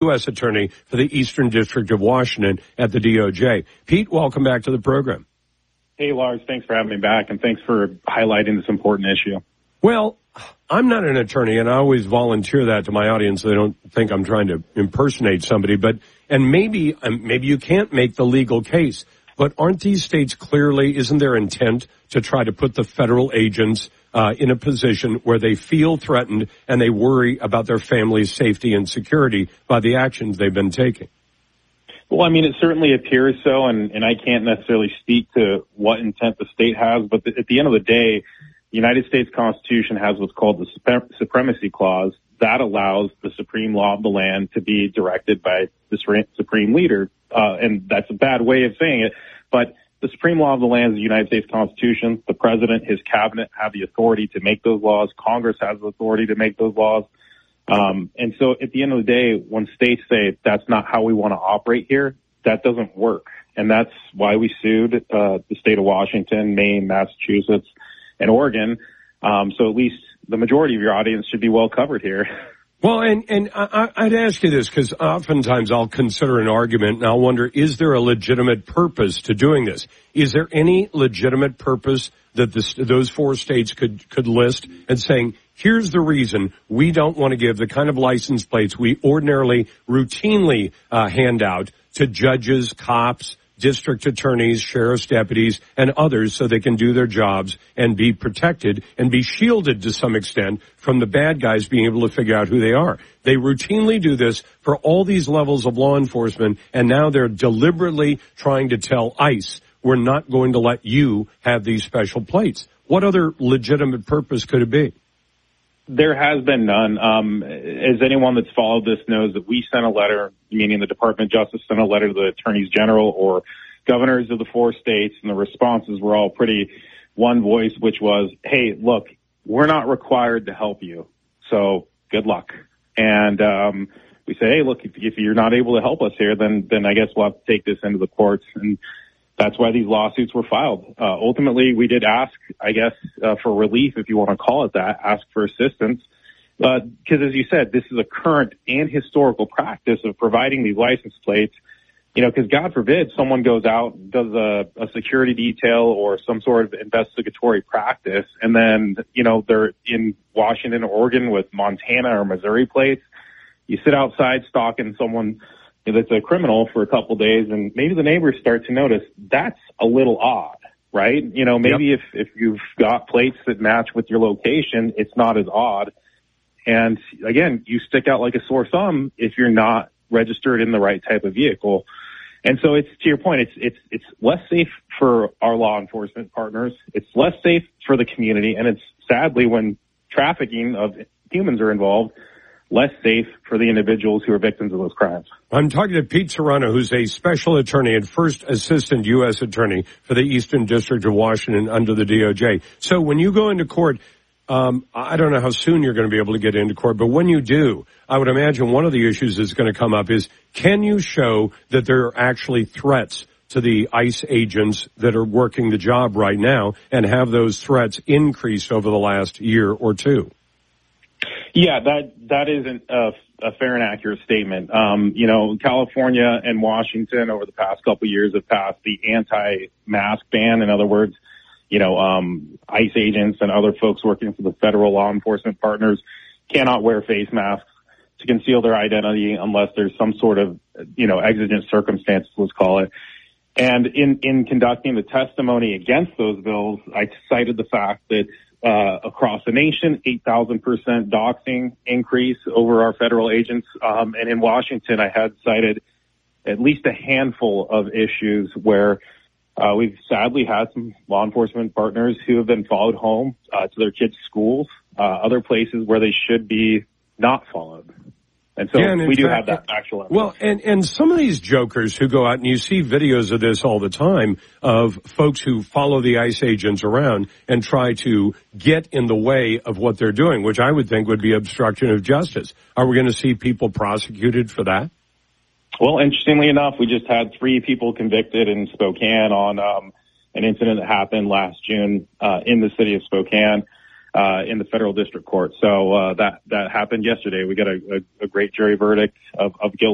U.S. Attorney for the Eastern District of Washington at the DOJ. Pete, welcome back to the program. Hey, Lars, thanks for having me back, and thanks for highlighting this important issue. Well, I'm not an attorney, and I always volunteer that to my audience so they don't think I'm trying to impersonate somebody. And maybe you can't make the legal case, but aren't these states clearly, isn't their intent to try to put the federal agents in a position where they feel threatened and they worry about their family's safety and security by the actions they've been taking? Well, I mean, it certainly appears so, and I can't necessarily speak to what intent the state has, but at the end of the day, the United States Constitution has what's called the Supremacy Clause. That allows the supreme law of the land to be directed by the supreme leader. And that's a bad way of saying it. But the supreme law of the land is the United States Constitution. The president, his cabinet have the authority to make those laws. Congress has the authority to make those laws. And so at the end of the day, when states say that's not how we want to operate here, that doesn't work. And that's why we sued the state of Washington, Maine, Massachusetts, and Oregon. So at least the majority of your audience should be well covered here. Well, and I'd ask you this, because oftentimes I'll consider an argument and I'll wonder, is there a legitimate purpose to doing this? Is there any legitimate purpose that those four states could list and saying, here's the reason we don't want to give the kind of license plates we ordinarily routinely hand out to judges, cops, district attorneys, sheriff's deputies, and others so they can do their jobs and be protected and be shielded to some extent from the bad guys being able to figure out who they are. They routinely do this for all these levels of law enforcement, and now they're deliberately trying to tell ICE, we're not going to let you have these special plates. What other legitimate purpose could it be? There has been none. As anyone that's followed this knows, that we sent a letter, meaning the Department of Justice sent a letter to the attorneys general or governors of the four states, and the responses were all pretty one voice, which was, hey, look, we're not required to help you, so good luck. And we say, hey, look, if you're not able to help us here, then I guess we'll have to take this into the courts. And that's why these lawsuits were filed. Ultimately, we did ask, I guess, for relief, if you want to call it that, ask for assistance. Because as you said, this is a current and historical practice of providing these license plates. You know, because God forbid someone goes out, does a security detail or some sort of investigatory practice, and then, you know, they're in Washington or Oregon with Montana or Missouri plates. You sit outside stalking someone that's a criminal for a couple days, and maybe the neighbors start to notice that's a little odd, right? You know, maybe if you've got plates that match with your location, it's not as odd. And again, you stick out like a sore thumb if you're not registered in the right type of vehicle. And so it's, to your point, it's less safe for our law enforcement partners. It's less safe for the community. And it's sadly, when trafficking of humans are involved, less safe for the individuals who are victims of those crimes. I'm talking to Pete Serrano, who's a special attorney and first assistant U.S. attorney for the Eastern District of Washington under the DOJ. So when you go into court, I don't know how soon you're going to be able to get into court, but when you do, I would imagine one of the issues that's going to come up is, can you show that there are actually threats to the ICE agents that are working the job right now, and have those threats increased over the last year or two? Yeah, that is a fair and accurate statement. You know, California and Washington over the past couple of years have passed the anti-mask ban. In other words, you know, ICE agents and other folks working for the federal law enforcement partners cannot wear face masks to conceal their identity unless there's some sort of, you know, exigent circumstances, let's call it. And in conducting the testimony against those bills, I cited the fact that across the nation, 8,000% doxing increase over our federal agents. And in Washington, I had cited at least a handful of issues where we've sadly had some law enforcement partners who have been followed home to their kids' schools, other places where they should be not followed. And so we do have that actual evidence. Well, and some of these jokers who go out, and you see videos of this all the time, of folks who follow the ICE agents around and try to get in the way of what they're doing, which I would think would be obstruction of justice. Are we going to see people prosecuted for that? Well, interestingly enough, we just had 3 people convicted in Spokane on an incident that happened last June in the city of Spokane. In the federal district court. So that happened yesterday. We got a great jury verdict of guilt.